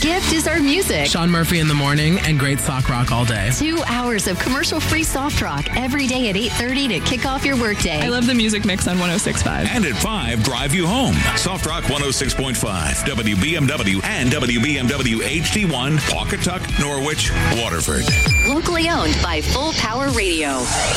gift is our music. Sean Murphy in the morning and great sock rock all day. 2 hours of commercial-free soft rock every day at 8:30 to kick off your workday. I love the music mix on 106.5. And at 5, drive you home. Soft Rock 106.5, WBMW and WBMW HD1, Pawcatuck, Norwich, Waterford. Locally owned by Full Power Radio.